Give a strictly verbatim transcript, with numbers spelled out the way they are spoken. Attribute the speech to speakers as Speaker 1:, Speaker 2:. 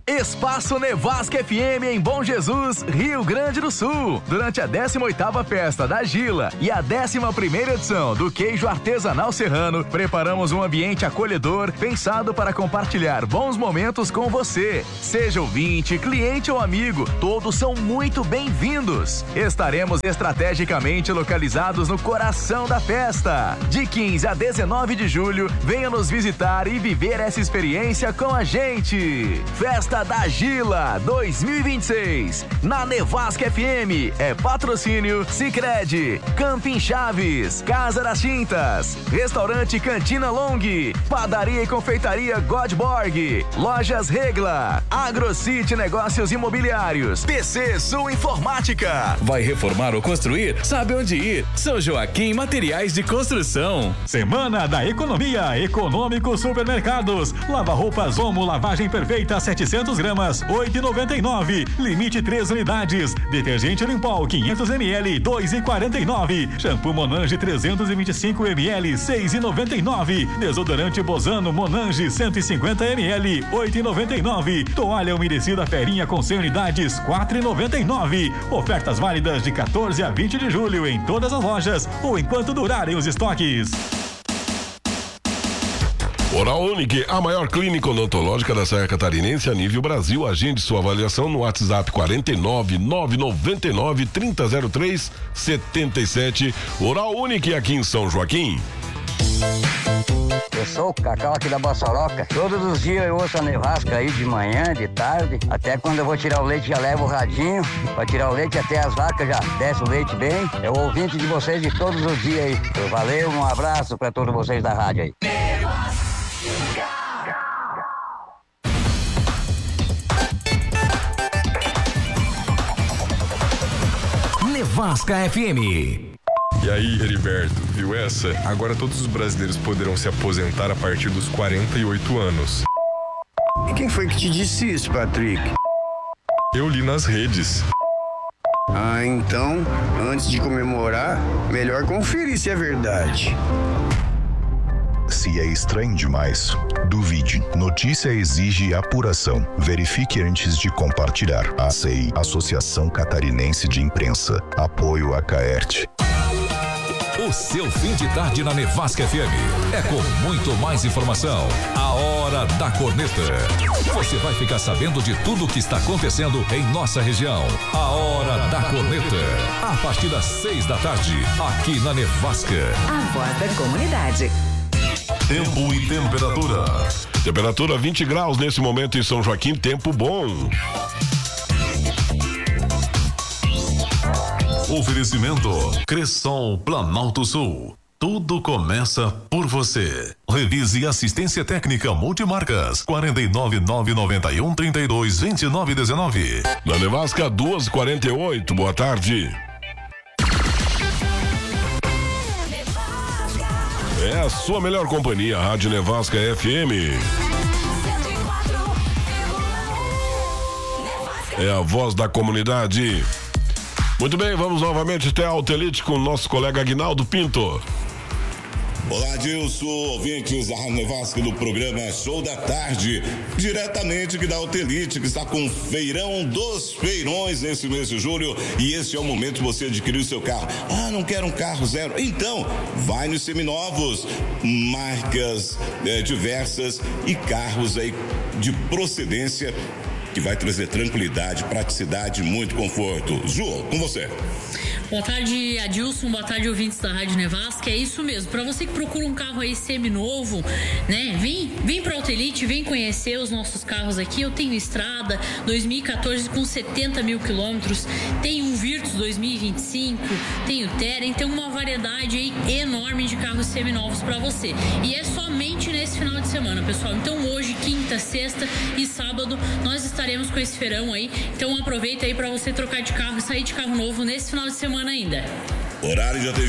Speaker 1: Espaço Nevasca F M em Bom Jesus, Rio Grande do Sul. Durante a décima oitava Festa da Gila e a décima primeira edição do Queijo Artesanal Serrano, preparamos um ambiente acolhedor pensado para compartilhar bons momentos com você. Seja ouvinte, cliente ou amigo, todos são muito bem-vindos. Estaremos estrategicamente localizados no coração da festa. De quinze a dezenove de julho, venha nos visitar e viver essa experiência com a gente. Festa da Gila dois mil e vinte e seis, na Nevasca F M, é patrocínio Sicredi, Camping Chaves, Casa das Tintas, Restaurante Cantina Long, Padaria e Confeitaria Godborg, Lojas Regla, AgroCity Negócios Imobiliários, P C Sul Informática.
Speaker 2: Vai reformar ou construir? Sabe onde ir? São Joaquim Materiais de Construção.
Speaker 3: Semana da Economia, Econômico Supermercados. Lava-roupas Omo, lavagem perfeita, setecentos gramas, oito reais e noventa e nove. Limite três unidades. Detergente Limpol, quinhentos mililitros, dois reais e quarenta e nove. Shampoo Monange, trezentos e vinte e cinco mililitros, seis reais e noventa e nove. Desodorante Bozano Monange, cento e cinquenta mililitros, oito reais e noventa e nove. Toalha umedecida Ferinha com cem unidades, quatro reais e noventa e nove. Ofertas válidas de quatorze a vinte de julho em todas as lojas ou enquanto durarem os estoques.
Speaker 4: Oral Unique, a maior clínica odontológica da Serra Catarinense a nível Brasil. Agende sua avaliação no WhatsApp quarenta e nove, nove nove nove, trinta zero três, setenta e sete. Oral Unique aqui em São Joaquim.
Speaker 5: Eu sou o Cacau aqui da Bossoroca. Todos os dias eu ouço a Nevasca aí de manhã, de tarde. Até quando eu vou tirar o leite já levo o radinho. Pra tirar o leite até as vacas já desce o leite bem. É o ouvinte de vocês de todos os dias aí. Valeu, um abraço pra todos vocês da rádio aí.
Speaker 2: Nevasca F M.
Speaker 6: E aí, Heriberto, viu essa? Agora todos os brasileiros poderão se aposentar a partir dos quarenta e oito anos.
Speaker 7: E quem foi que te disse isso, Patrick?
Speaker 6: Eu li nas redes.
Speaker 7: Ah, então, antes de comemorar, melhor conferir se é verdade.
Speaker 8: Se é estranho demais, duvide. Notícia exige apuração. Verifique antes de compartilhar. A C I, Associação Catarinense de Imprensa. Apoio a Caerte.
Speaker 9: O seu fim de tarde na Nevasca F M é com muito mais informação. A Hora da Corneta. Você vai ficar sabendo de tudo o que está acontecendo em nossa região. A Hora da Corneta. A partir das seis da tarde, aqui na Nevasca.
Speaker 10: A voz da comunidade.
Speaker 9: Tempo e temperatura.
Speaker 4: Temperatura vinte graus nesse momento em São Joaquim, tempo bom.
Speaker 9: Oferecimento Cressol Planalto Sul. Tudo começa por você. Revise assistência técnica multimarcas. quarenta e nove, nove noventa e um, trinta e dois, vinte e nove, dezenove.
Speaker 4: Na Nevasca, duas e quarenta e oito. Boa tarde. É a sua melhor companhia, Rádio Nevasca F M. É a voz da comunidade. Muito bem, vamos novamente até a Altelite com o nosso colega Aguinaldo Pinto.
Speaker 11: Olá, Dilson, ouvintes da Rádio Nevasca do programa Show da Tarde, diretamente aqui da Altelite, que está com o feirão dos feirões nesse mês de julho, e este é o momento de você adquirir o seu carro. Ah, não quero um carro zero? Então, vai nos seminovos, marcas é, diversas e carros aí de procedência que vai trazer tranquilidade, praticidade e muito conforto. Ju, com você.
Speaker 12: Boa tarde, Adilson. Boa tarde, ouvintes da Rádio Nevasca. É isso mesmo. Para você que procura um carro aí seminovo, né? Vem, vem para a Altelite, vem conhecer os nossos carros aqui. Eu tenho Estrada dois mil e quatorze com setenta mil quilômetros. Tenho um Virtus dois mil e vinte e cinco. Tenho Terra. Tem uma variedade aí enorme de carros seminovos para você. E é somente nesse final de semana, pessoal. Então hoje, quinta, sexta e sábado, nós estaremos com esse feirão aí. Então aproveita aí para você trocar de carro e sair de carro novo nesse final de semana ainda.
Speaker 11: Horário de atendimento